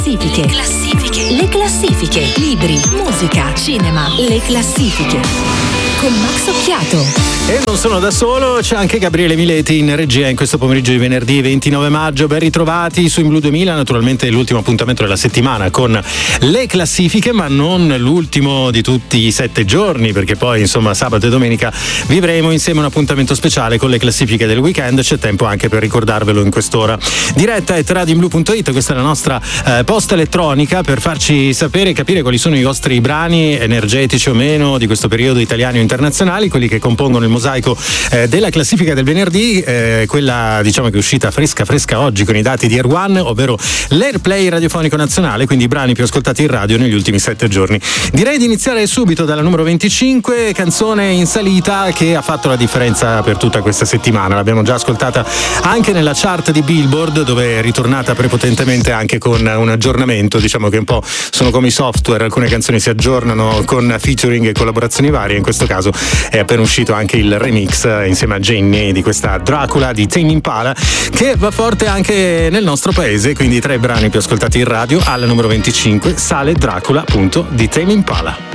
Le classifiche. Libri, musica, cinema. Le classifiche. Con Max Occhiato. E non sono da solo, c'è anche Gabriele Mileti in regia in questo pomeriggio di venerdì 29 maggio. Ben ritrovati su In Blu 2000, naturalmente l'ultimo appuntamento della settimana con le classifiche, ma non l'ultimo di tutti i 7 giorni, perché poi insomma sabato e domenica vivremo insieme un appuntamento speciale con le classifiche del weekend. C'è tempo anche per ricordarvelo in quest'ora. Diretta è radioinblu.it, questa è la nostra posta elettronica per farci sapere e capire quali sono i vostri brani energetici o meno di questo periodo, italiani o internazionali, quelli che compongono il mosaico della classifica del venerdì, quella diciamo che è uscita fresca oggi con i dati di Air One, ovvero l'Airplay radiofonico nazionale, quindi i brani più ascoltati in radio negli ultimi 7 giorni. Direi di iniziare subito dalla numero 25, canzone in salita che ha fatto la differenza per tutta questa settimana. L'abbiamo già ascoltata anche nella chart di Billboard, dove è ritornata prepotentemente anche con un aggiornamento, diciamo che un po' sono come i software, alcune canzoni si aggiornano con featuring e collaborazioni varie. In questo caso è appena uscito anche il remix insieme a Jenny di questa Dracula di Tame Impala, che va forte anche nel nostro paese, quindi tra i brani più ascoltati in radio alla numero 25 sale Dracula appunto di Tame Impala.